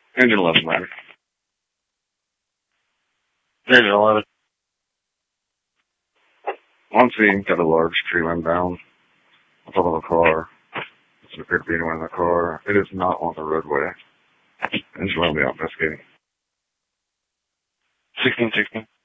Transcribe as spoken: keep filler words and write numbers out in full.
Engine eleven, ladder. Engine eleven. On scene, got a large tree limb down on top of a car. Doesn't appear to be anyone in the car. It is not on the roadway. Engine eleven will be out investigating. sixteen sixteen.